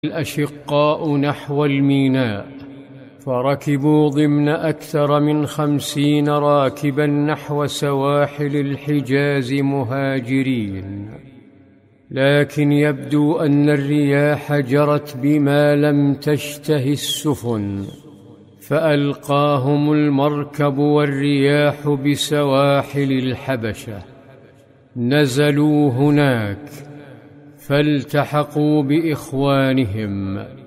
الأشقاء نحو الميناء، فركبوا ضمن أكثر من 50 راكبا نحو سواحل الحجاز مهاجرين، لكن يبدو أن الرياح جرت بما لم تشته السفن، فألقاهم المركب والرياح بسواحل الحبشة. نزلوا هناك فالتحقوا بإخوانهم